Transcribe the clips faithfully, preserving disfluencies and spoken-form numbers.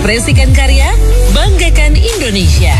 Ekspresikan karya, banggakan Indonesia.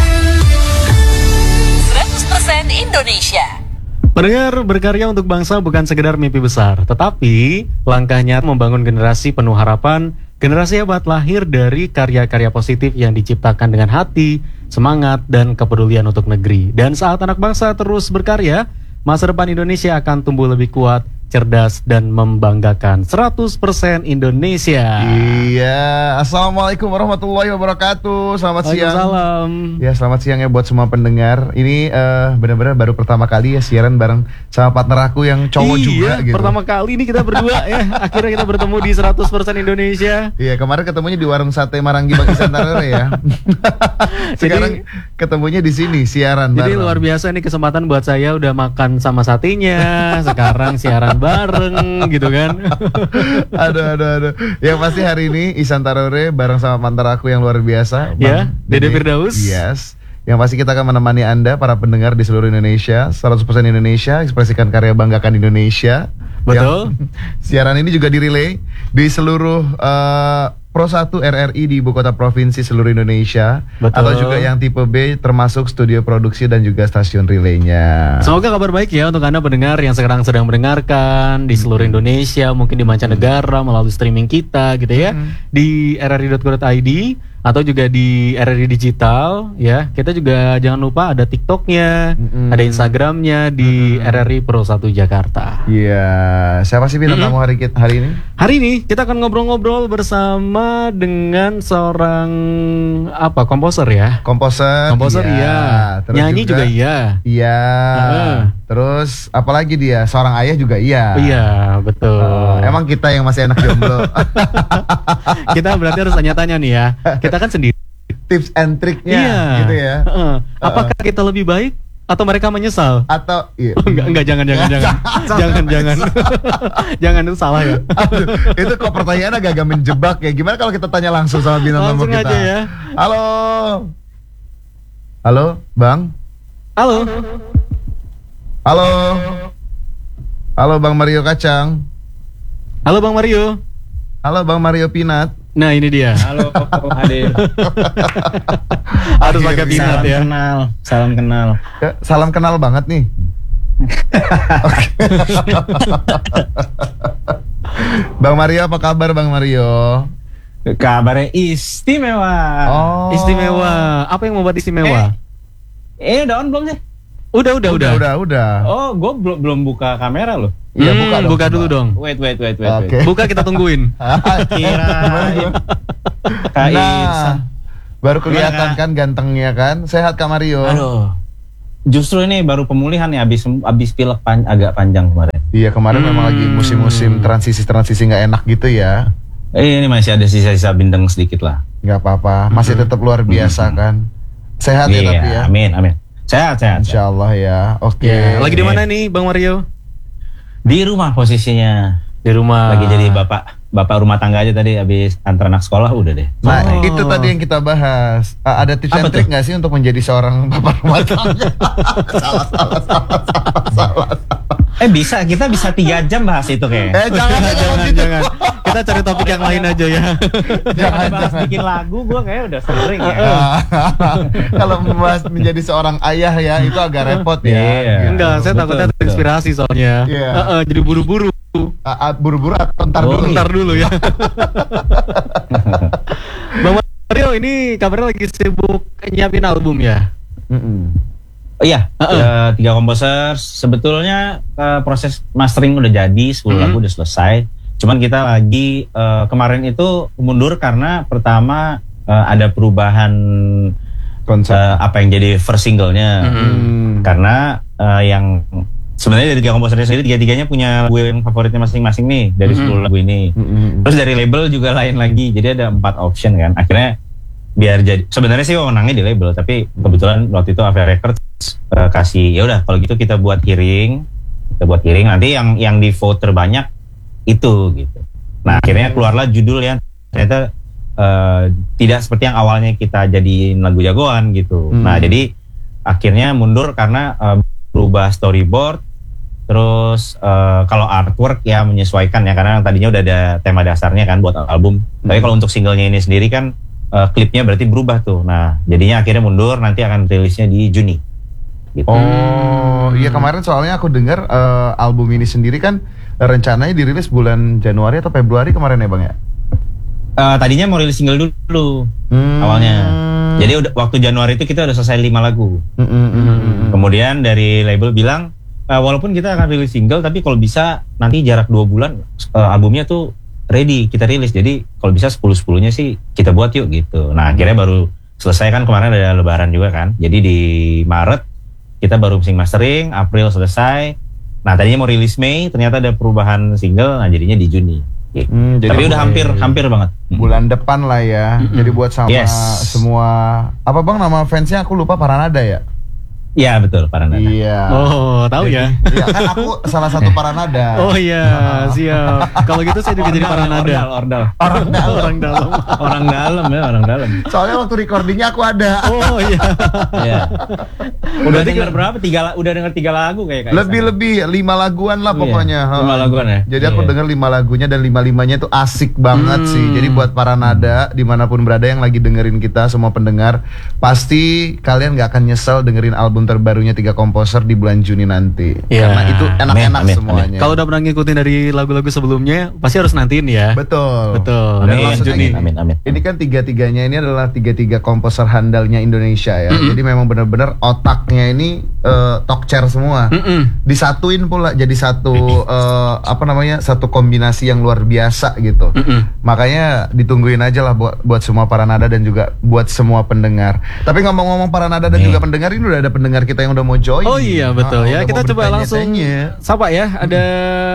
seratus persen Indonesia. Pendengar, berkarya untuk bangsa bukan sekedar mimpi besar, tetapi langkahnya membangun generasi penuh harapan. Generasi hebat lahir dari karya-karya positif yang diciptakan dengan hati, semangat, dan kepedulian untuk negeri. Dan saat anak bangsa terus berkarya, masa depan Indonesia akan tumbuh lebih kuat, cerdas, dan membanggakan. Seratus persen Indonesia. Iya, Assalamualaikum warahmatullahi wabarakatuh. Selamat siang. Waalaikumsalam. Ya, selamat siang ya buat semua pendengar. Ini uh, benar-benar baru pertama kali ya siaran bareng sama partner aku yang cowok iya, juga gitu. Pertama kali nih kita berdua ya. Akhirnya kita bertemu di seratus persen Indonesia. Iya, kemarin ketemunya di warung sate Maranggi Bagi Santarere ya. Sekarang jadi, ketemunya di sini siaran jadi bareng. Luar biasa nih kesempatan buat saya, udah makan sama satenya. Sekarang siaran bareng gitu kan. Aduh aduh aduh. Yang pasti hari ini Ihsan Tarore bareng sama mantan aku yang luar biasa, ya, Dede Firdaus. Yes. Yang pasti kita akan menemani Anda para pendengar di seluruh Indonesia. Seratus persen Indonesia, ekspresikan karya, banggakan Indonesia. Betul. Yang, siaran ini juga direlay di seluruh uh, Pro satu R R I di ibu kota provinsi seluruh Indonesia. Betul. Atau juga yang tipe B termasuk studio produksi dan juga stasiun relaynya. Semoga kabar baik ya untuk Anda pendengar yang sekarang sedang mendengarkan di seluruh Indonesia, mungkin di mancanegara melalui streaming kita gitu ya, hmm. di r r i dot co dot i d atau juga di R R I Digital ya. Kita juga jangan lupa ada TikToknya, mm-hmm. ada Instagramnya di mm-hmm. R R I Pro satu Jakarta. Iya, yeah. Siapa sih bintang tamu hari kita hari ini? Hari ini kita akan ngobrol-ngobrol bersama dengan seorang apa komposer ya? Komposer. Komposer iya. iya. Nyanyi juga, juga iya. Iya. Uh. Terus apalagi dia seorang ayah juga iya. Iya, betul. Uh, emang kita yang masih anak jomblo. Kita berarti harus tanya-tanya nih ya. Kita kan sendiri. Tips and triknya iya. gitu ya. Uh, apakah uh. kita lebih baik atau mereka menyesal? Atau iya. Oh, enggak enggak jangan jangan jangan. jangan jangan. Jangan, itu salah ya. Aduh, itu kok pertanyaan agak-agak menjebak ya. Gimana kalau kita tanya langsung sama bintang tamu kita? Langsung aja ya. Halo. Halo, Bang. Halo. Halo. Halo Bang Mario Kacang. Halo Bang Mario. Halo Bang Mario Pinat. Nah ini dia. Halo Hadir. Harus pakai Pinat ya. Kenal, salam kenal. Ya, salam kenal banget nih. Bang Mario, apa kabar Bang Mario? Kabarnya istimewa. Oh. Istimewa. Apa yang membuat istimewa? Eh, eh udah on belum sih? Udah, udah, udah, udah, udah. Oh, gue belum belum buka kamera loh. Iya, hmm, buka dong. Buka dulu dong. Wait, wait, wait, wait. Okay. wait. Buka, kita tungguin. Kira. Nah, baru kelihatan kan gantengnya kan. Sehat Kak Mario? Aduh. Justru ini baru pemulihan ya, abis abis pilek pan, agak panjang kemarin. Iya, kemarin hmm. memang lagi musim-musim transisi-transisi nggak enak gitu ya. Eh, ini masih ada sisa-sisa bindeng sedikit lah. Nggak apa-apa, masih tetap luar biasa hmm. kan. Sehat iya, ya tapi ya. Amin, amin. Sehat, sehat. Insya Allah ya. Oke. Okay. Ya, lagi di mana nih, Bang Mario? Di rumah posisinya. Di rumah. Lagi jadi bapak bapak rumah tangga aja tadi, habis antar anak sekolah udah deh. Nah, oh. itu tadi yang kita bahas. Uh, ada tips and trik nggak sih untuk menjadi seorang bapak rumah tangga? salah, salah, salah, salah, salah. Eh bisa, kita bisa tiga jam bahas itu kayaknya. Eh jangan, jangan, jangan. Kita cari topik yang lain aja ya. Jangan bahas bikin lagu, gue kayak udah sering ya. Kalau membahas menjadi seorang ayah ya, itu agak repot ya. Yeah. Gitu. Enggak, saya takutnya terinspirasi soalnya. Yeah. Uh, uh, jadi buru-buru. Uh, uh, buru-buru atau ntar oh, dulu? Ntar dulu ya. Bang Mario ini kabarnya lagi sibuk nyiapin album ya? Mm-mm. Oh iya, uh-uh. uh, tiga komposer. Sebetulnya uh, proses mastering udah jadi, sepuluh mm-hmm. lagu udah selesai. Cuman kita lagi uh, kemarin itu mundur karena pertama uh, ada perubahan konsep uh, apa yang jadi first singlenya. Mm-hmm. Karena uh, yang sebenarnya dari tiga komposernya sendiri, tiga-tiganya punya lagu yang favoritnya masing-masing nih dari mm-hmm. sepuluh lagu ini. Mm-hmm. Terus dari label juga lain lagi. Jadi ada empat option kan. Akhirnya biar jadi, sebenarnya sih wewenangnya di label, tapi kebetulan waktu itu Avia Records uh, kasih ya udah kalau gitu kita buat hearing, kita buat hearing nanti yang yang di vote terbanyak itu gitu. Nah akhirnya keluarlah judul yang ternyata uh, tidak seperti yang awalnya kita jadiin lagu jagoan gitu. Hmm. Nah jadi akhirnya mundur karena uh, berubah storyboard, terus uh, kalau artwork ya menyesuaikan ya karena tadinya udah ada tema dasarnya kan buat album. Hmm. Tapi kalau untuk singlenya ini sendiri kan uh, klipnya berarti berubah tuh. Nah, jadinya akhirnya mundur, nanti akan rilisnya di Juni. Gitu. Oh, iya kemarin soalnya aku dengar uh, album ini sendiri kan rencananya dirilis bulan Januari atau Februari kemarin ya Bang ya? Uh, tadinya mau rilis single dulu Hmm. awalnya. Jadi udah, waktu Januari itu kita udah selesai lima lagu. Mm, mm, mm, mm, mm. Kemudian dari label bilang, uh, walaupun kita akan rilis single, tapi kalau bisa nanti jarak dua bulan uh, albumnya tuh ready kita rilis. Jadi kalau bisa sepuluh sepuluhnya sih kita buat yuk gitu. Nah akhirnya baru selesai kan kemarin ada Lebaran juga kan. Jadi di Maret kita baru mixing mastering, April selesai. Nah tadinya mau rilis Mei, ternyata ada perubahan single, nah jadinya di Juni. Gitu. Hmm, jadi Tapi udah hampir hampir banget. bulan depan lah ya. Jadi buat sama Yes. semua apa Bang nama fansnya aku lupa Paranada ya. Iya betul, Paranada. Iya. Oh, tahu ya. Iya kan aku salah satu Paranada. Oh iya, siap. Kalau gitu saya juga jadi Paranada. Ordal, ordal. Orang dalam. Orang dalam. Orang dalam ya, orang dalam. Soalnya waktu recordingnya aku ada. Oh iya. Iya. Udah denger berapa? Tiga, la- udah denger tiga lagu kayak kayak Lebih-lebih lima laguan lah Iya, pokoknya. lima Ha. laguan ya? Jadi aku Iya. denger lima lagunya dan lima-limanya tuh asik banget Hmm. sih. Jadi buat para nada dimanapun berada yang lagi dengerin kita semua pendengar, pasti kalian gak akan nyesel dengerin album terbarunya Tiga Komposer di bulan Juni nanti. Iya. Karena itu enak-enak Amin, amin, semuanya. Kalau udah pernah ngikutin dari lagu-lagu sebelumnya, pasti harus nantiin ya. Betul. Betul. Dan Amin, maksudnya Juni. gini, amin, amin. ini kan tiga-tiganya ini adalah tiga-tiga komposer handalnya Indonesia ya. Jadi memang benar-benar otaknya ini eh, talk chair semua. Mm-mm. Disatuin pula jadi satu eh, apa namanya satu kombinasi yang luar biasa gitu. Mm-mm. Makanya ditungguin aja lah buat buat semua para nada dan juga buat semua pendengar. Tapi ngomong-ngomong para nada dan Nih. juga pendengar, ini udah ada pendengar kita yang udah mau join. Oh iya betul Ah, ya. udah Kita mau coba langsung bertanya-tanya. sapa ya. Ada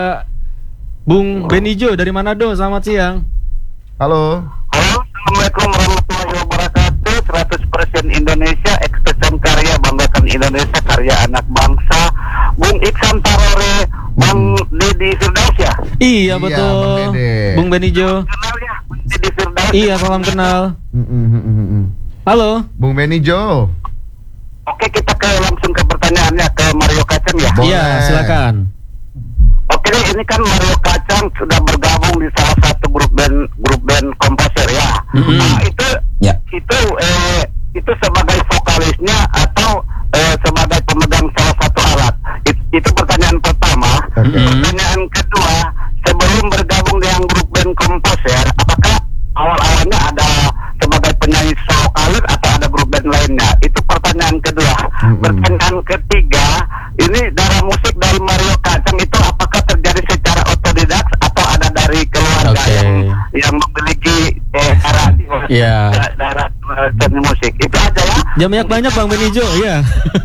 Bung Benijo dari Manado. Selamat siang. Halo. Halo, Assalamualaikum warahmatullahi wabarakatuh. seratus persen Indonesia, ekspresi karya, banggakan Indonesia, karya anak bangsa. Bung Iksan Tarore, Bang Deddy Firdaus ya? Iya Iya, betul. Bang Dede. Bung Benijo. Kenal ya, Bung Deddy Firdaus. Iya, salam kenal. Mm, mm, mm, mm, mm. Halo. Bung Benny Jo. Oke, kita ke langsung ke pertanyaannya ke Mario Kacang ya. Boleh. Iya, silakan. Oke, ini kan Mario Kacang sudah bergabung di salah satu grup band grup band komposer ya. Mhm. Nah, itu Ya. itu eh, itu sebagai vokalisnya atau eh, sebagai pemegang salah satu alat. It- itu pertanyaan pertama. Oke. Mhm. Pertanyaan kedua, sebelum bergabung dengan grup band komposer, apakah awal-awalnya ada sebagai penyanyi solo karir atau ada grup band lainnya? Itu pertanyaan kedua. Mm-mm. Pertanyaan ketiga, ini darah musik dari Mario Kacang itu apakah terjadi secara otodidak atau ada dari keluarga Oke. yang yang memiliki eh, darah Iya. da- darah eh, seni musik? Itu aja ya. Jam banyak banyak Bang Benijo, iya.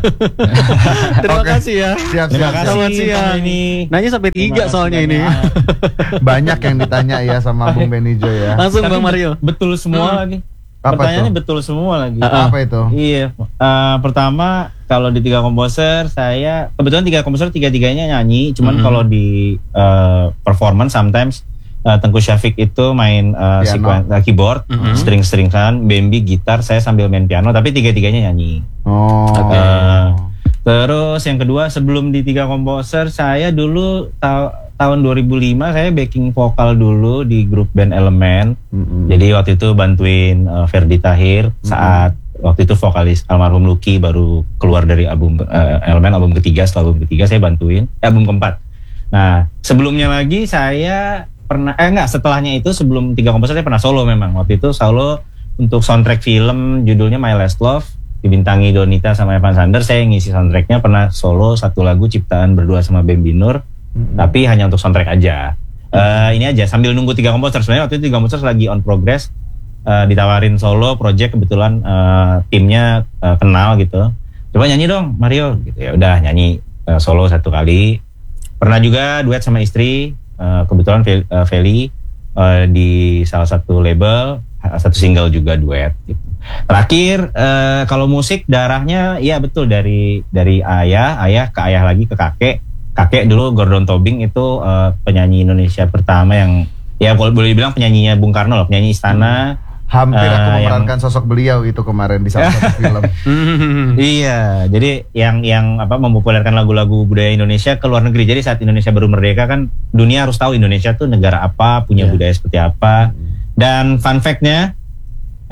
Terima Oke. kasih ya. Siap, Terima siap, kasih. siap. Selamat siang. Bang Beni. Nanya sampai tiga Terima kasih soalnya ini. banyak. Banyak yang ditanya ya sama Bung Benny Jo ya. Langsung Tapi Bang Mario. bet- Betul semua Hmm. lagi. Apa Pertanyaannya tuh? betul semua lagi. Ah, Apa itu? Iya, eh, pertama kalau di tiga komposer saya kebetulan tiga komposer tiga-tiganya nyanyi, cuman Mhm. kalau di eh, performance sometimes eh, Tengku Syafiq itu main eh, Piano. sekuen- eh, keyboard, Mhm. string-stringan, Bambi gitar, saya sambil main piano, tapi tiga-tiganya nyanyi. Oh. Oke. Eh, terus yang kedua sebelum di tiga komposer saya dulu ta- tahun dua ribu lima saya backing vokal dulu di grup band Elemen. Mm-mm. Jadi waktu itu bantuin uh, Ferdi Tahir saat waktu itu vokalis almarhum Lucky baru keluar dari album uh, Elemen album ketiga, setelah album ketiga saya bantuin eh, album keempat. Nah sebelumnya lagi saya pernah eh enggak setelahnya itu sebelum tiga komposer saya pernah solo memang waktu itu solo untuk soundtrack film judulnya My Last Love dibintangi Donita sama Evan Sanders. Saya ngisi soundtracknya pernah solo satu lagu ciptaan berdua sama Bambi Nur. Mm-mm. Tapi hanya untuk soundtrack aja. Eh, ini aja sambil nunggu tiga komposer. Sebenarnya waktu itu tiga komposer lagi on progress, eh, ditawarin solo project kebetulan eh, timnya eh, kenal gitu. Coba nyanyi dong Mario gitu ya. Udah nyanyi eh, solo satu kali. Pernah juga duet sama istri eh, kebetulan Fel- eh, Feli eh, di salah satu label eh, satu single juga duet gitu. Terakhir eh, kalau musik darahnya iya betul dari dari ayah, ayah ke ayah lagi ke kakek. Kakek dulu Gordon Tobing itu uh, penyanyi Indonesia pertama yang ya boleh boleh dibilang penyanyinya Bung Karno loh, penyanyi istana. Hampir aku Eh, yang- memerankan sosok beliau itu kemarin di salah satu film. Hmm. Iya, jadi yang yang apa mempopulerkan lagu-lagu budaya Indonesia ke luar negeri. Jadi saat Indonesia baru merdeka kan dunia harus tahu Indonesia tuh negara apa, punya Iya. budaya seperti apa. Dan fun fact-nya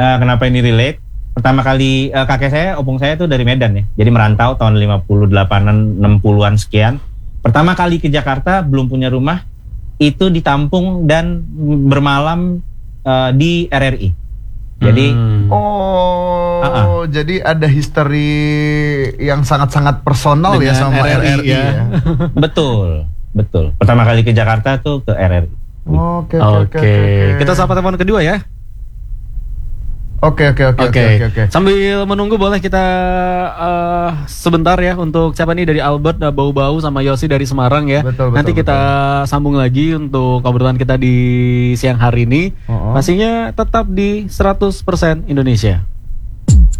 uh, kenapa ini relate? Pertama kali uh, kakek saya, opung saya tuh dari Medan ya. Jadi merantau tahun lima puluh delapanan, enam puluhan sekian. Pertama kali ke Jakarta belum punya rumah, itu ditampung dan bermalam uh, di R R I. Jadi Hmm. Oh, Uh-uh. jadi ada history yang sangat-sangat personal ya Dengan sama R R I, R R I ya. ya. betul, betul. Pertama kali ke Jakarta tuh ke R R I. Oke, Oke, kita sapa telepon kedua ya. Oke, oke, oke, oke, oke, oke. Sambil menunggu boleh kita uh, sebentar ya untuk siapa nih dari Albert, uh, Bau-Bau sama Yosi dari Semarang ya. Betul, betul, Nanti kita sambung lagi untuk obrolan kita di siang hari ini. Oh, oh. Pastinya tetap di seratus persen Indonesia.